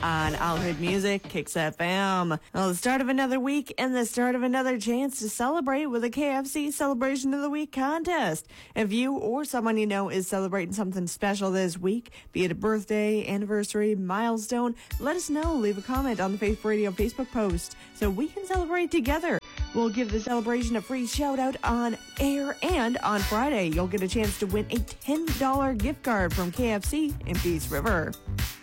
on All Hood Music, Kicks FM. Well, the start of another week and the start of another chance to celebrate with a KFC Celebration of the Week contest. If you or someone you know is celebrating something special this week, be it a birthday, anniversary, milestone, let us know. Leave a comment on the Faith Radio Facebook post so we can celebrate together. We'll give the celebration a free shout out on air, and on Friday, you'll get a chance to win a $10 gift card from KFC in Peace River.